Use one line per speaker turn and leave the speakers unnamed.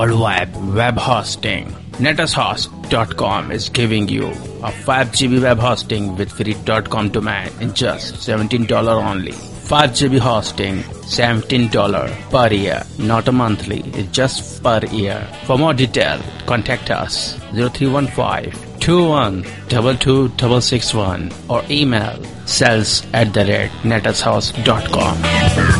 worldwide web hosting. NetAsHost.com is giving you a 5 GB web hosting with free .com domain in just $17 only. 5 GB hosting, $17 per year, not a monthly, it's just per year. For more detail, contact us 0315-2122-661 or email sales@netashouse.com.